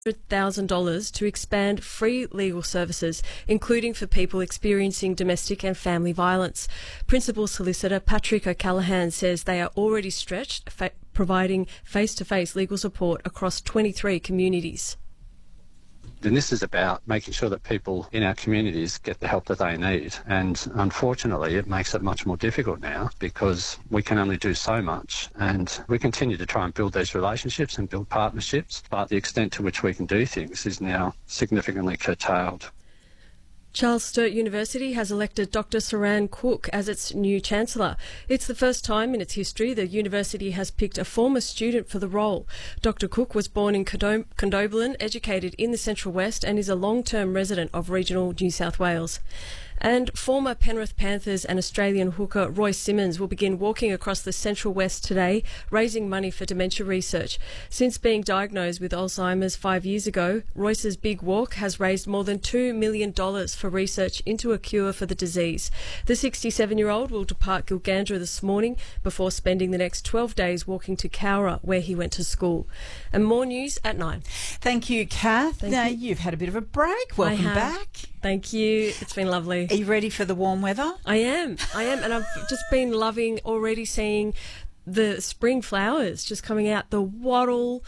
$100,000 to expand free legal services, including for people experiencing domestic and family violence. Principal Solicitor Patrick O'Callaghan says they are already stretched, providing face-to-face legal support across 23 communities. And this is about making sure that people in our communities get the help that they need. And unfortunately, it makes it much more difficult now because we can only do so much. And we continue to try and build these relationships and build partnerships, but the extent to which we can do things is now significantly curtailed. Charles Sturt University has elected Dr. Saran Cook as its new Chancellor. It's the first time in its history the university has picked a former student for the role. Dr. Cook was born in Condobolin, educated in the Central West, and is a long-term resident of regional New South Wales. And former Penrith Panthers and Australian hooker Royce Simmons will begin walking across the Central West today, raising money for dementia research. Since being diagnosed with Alzheimer's 5 years ago, Royce's Big Walk has raised more than $2 million for research into a cure for the disease. The 67-year-old will depart Gilgandra this morning before spending the next 12 days walking to Cowra, where he went to school. And more news at 9. Thank you, Kath. Now, you've had a bit of a break. Welcome back. Thank you. It's been lovely. Are you ready for the warm weather? I am. And I've just been loving already seeing the spring flowers just coming out, the wattle,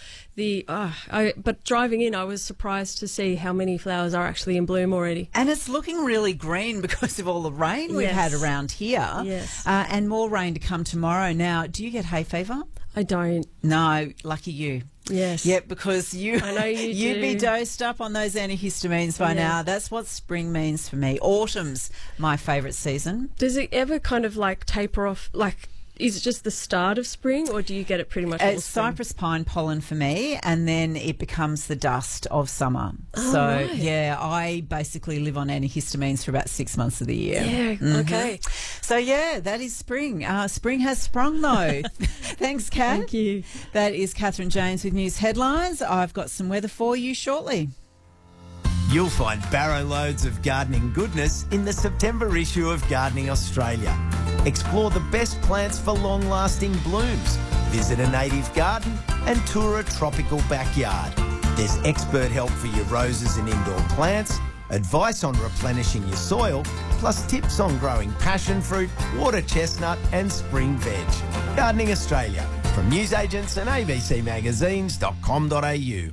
but driving in, I was surprised to see how many flowers are actually in bloom already. And it's looking really green because of all the rain we've had around here. Yes. And more rain to come tomorrow. Now, do you get hay fever? I don't. No, lucky you. Yes. Yeah, because I know you'd be dosed up on those antihistamines by now. That's what spring means for me. Autumn's my favourite season. Does it ever kind of like taper off? Like, is it just the start of spring, or do you get it pretty much all spring? It's cypress pine pollen for me, and then it becomes the dust of summer. Right. Yeah, I basically live on antihistamines for about 6 months of the year. Yeah, okay. So, yeah, that is spring. Spring has sprung, though. Thanks, Kat. Thank you. That is Catherine James with news headlines. I've got some weather for you shortly. You'll find barrow loads of gardening goodness in the September issue of Gardening Australia. Explore the best plants for long-lasting blooms. Visit a native garden and tour a tropical backyard. There's expert help for your roses and indoor plants, advice on replenishing your soil, plus tips on growing passion fruit, water chestnut and spring veg. Gardening Australia, from newsagents and abcmagazines.com.au.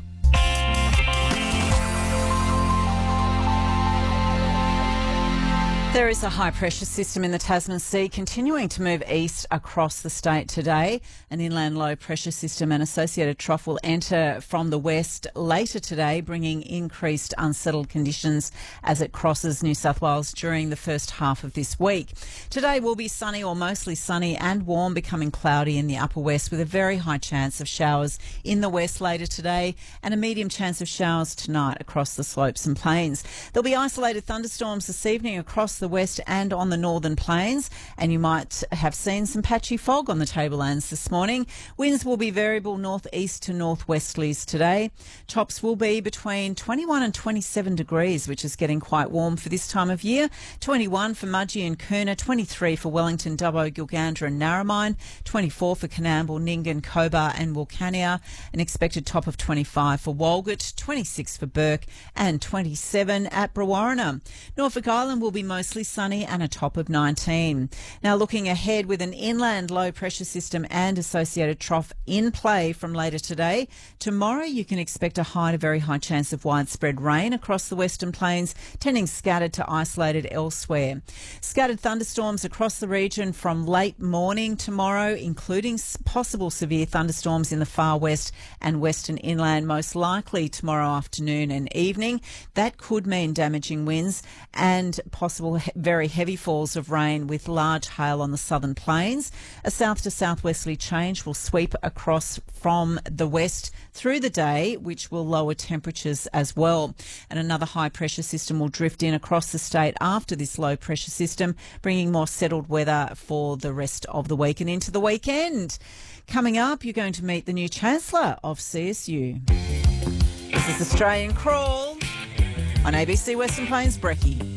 There is a high-pressure system in the Tasman Sea continuing to move east across the state today. An inland low-pressure system and associated trough will enter from the west later today, bringing increased unsettled conditions as it crosses New South Wales during the first half of this week. Today will be sunny or mostly sunny and warm, becoming cloudy in the upper west with a very high chance of showers in the west later today and a medium chance of showers tonight across the slopes and plains. There'll be isolated thunderstorms this evening across the west and on the northern plains, and you might have seen some patchy fog on the tablelands this morning. Winds will be variable northeast to northwesterlies today. Tops will be between 21 and 27 degrees, which is getting quite warm for this time of year. 21 for Mudgee and Coona, 23 for Wellington, Dubbo, Gilgandra and Narromine, 24 for Coonamble, Nyngan, Cobar and Wilcannia, an expected top of 25 for Walgett, 26 for Burke and 27 at Brewarrina. Norfolk Island will be mostly sunny and a top of 19. Now looking ahead, with an inland low pressure system and associated trough in play from later today, tomorrow you can expect a high to very high chance of widespread rain across the western plains, tending scattered to isolated elsewhere. Scattered thunderstorms across the region from late morning tomorrow, including possible severe thunderstorms in the far west and western inland, most likely tomorrow afternoon and evening. That could mean damaging winds and possible very heavy falls of rain with large hail on the southern plains. A south to southwesterly change will sweep across from the west through the day, which will lower temperatures as well. And another high pressure system will drift in across the state after this low pressure system, bringing more settled weather for the rest of the week and into the weekend. Coming up, you're going to meet the new Chancellor of CSU. This is Australian Crawl on ABC Western Plains Brekkie.